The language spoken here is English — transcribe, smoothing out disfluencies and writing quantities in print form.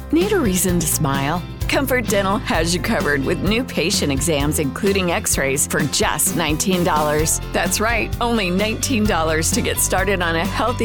Need a reason to smile? Comfort Dental has you covered with new patient exams, including x-rays, for just $19. That's right, only $19 to get started on a healthy